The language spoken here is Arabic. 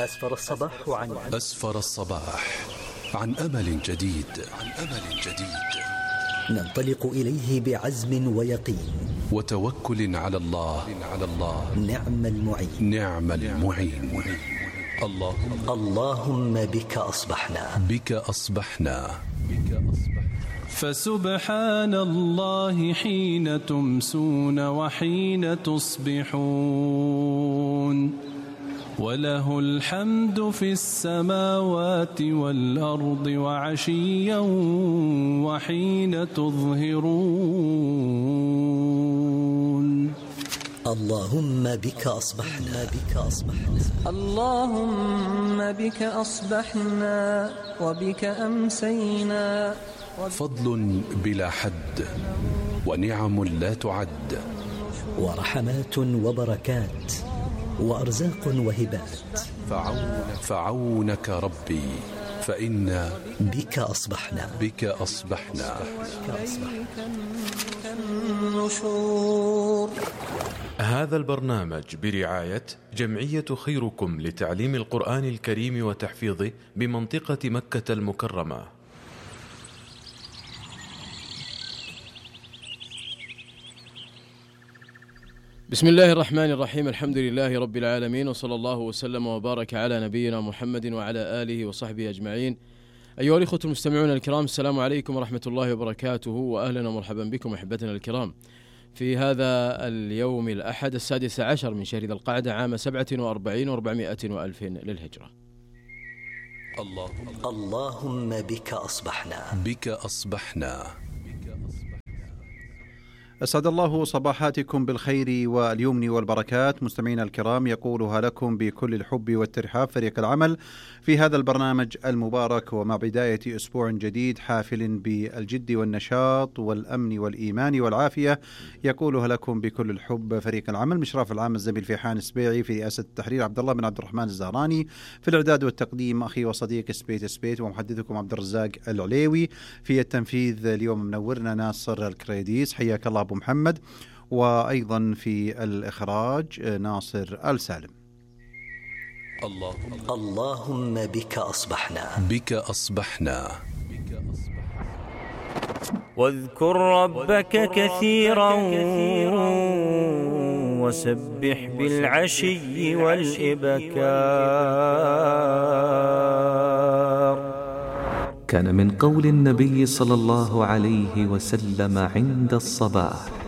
أسفر الصباح عن أمل جديد. ننطلق إليه بعزم ويقين وتوكل على الله. نعم المعين. اللهم بك أصبحنا. فسبحان الله حين تمسون وحين تصبحون، وله الحمد في السماوات والأرض وعشيا وحين تظهرون. اللهم بك أصبحنا. اللهم بك أصبحنا وبك أمسينا. فضل بلا حد ونعم لا تعد، ورحمات وبركات وأرزاق وهبات. فعونك ربي فإنا بك أصبحنا. هذا البرنامج برعاية جمعية خيركم لتعليم القرآن الكريم وتحفيظه بمنطقة مكة المكرمة. بسم الله الرحمن الرحيم. الحمد لله رب العالمين، وصلى الله وسلم وبارك على نبينا محمد وعلى آله وصحبه أجمعين. أيها الإخوة المستمعون الكرام، السلام عليكم ورحمة الله وبركاته، وأهلا ومرحبا بكم أحبتنا الكرام في هذا اليوم الأحد 16 من شهر ذي القعدة عام 47 و400 وألف للهجرة. اللهم بك أصبحنا. أسعد الله صباحاتكم بالخير واليمن والبركات. مستمعينا الكرام، يقولها لكم بكل الحب والترحاب فريق العمل في هذا البرنامج المبارك، ومع بداية أسبوع جديد حافل بالجد والنشاط والأمن والإيمان والعافية. يقولها لكم بكل الحب فريق العمل، مشراف العام الزميل فيحان السبيعي، في رئاسة التحرير عبد الله بن عبد الرحمن الزهراني، في الإعداد والتقديم أخي وصديق سبيت، ومحدثكم عبد الرزاق العليوي، في التنفيذ اليوم منورنا ناصر الكريديس، حياك الله أبو محمد، وأيضا في الإخراج ناصر السالم. اللهم بك أصبحنا. واذكر ربك كثيرا وسبح بالعشي والإبكار. كان من قول النبي صلى الله عليه وسلم عند الصباح: